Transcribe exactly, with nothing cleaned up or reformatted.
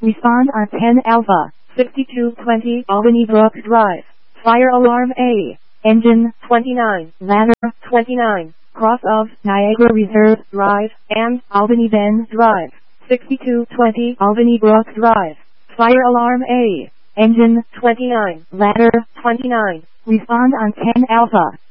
Respond on ten Alpha. sixty-two twenty Albany Brook Drive. Fire alarm A. Engine twenty-nine. Ladder twenty-nine. Cross of Niagara Reserve Drive and Albany Bend Drive. sixty-two twenty Albany Brook Drive. Fire alarm A. Engine twenty-nine. Ladder twenty-nine. Respond on ten Alpha.